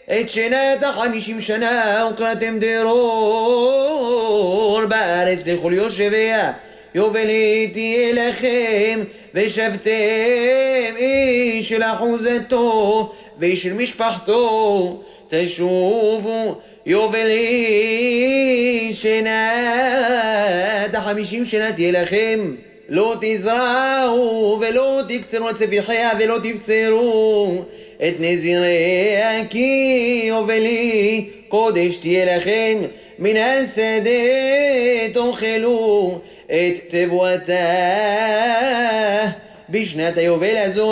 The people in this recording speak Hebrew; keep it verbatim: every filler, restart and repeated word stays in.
את שנת החמישים שנה וקראתם דרור בארץ לכל יושביה, יובל תהיה לכם ושבתם איש של אחוזתו ואיש של משפחתו, תשובו יובל שנת החמישים שנה תהיה לכם. לא תזרעו ולא תקצרו את צפיחיה ולא תבצרו את נזיריה, כי יובלי קודש תהיה לכם. מן השדה תאכלו את תבואתה בשנת היובל הזאת.